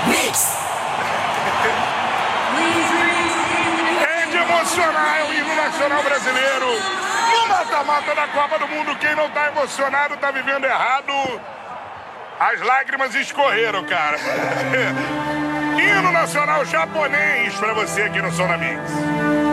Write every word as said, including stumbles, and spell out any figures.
É de emocionar, é o hino nacional brasileiro. No mata-mata da Copa do Mundo, quem não tá emocionado tá vivendo errado. As lágrimas escorreram, cara. Hino nacional japonês pra você aqui no Som da Mix.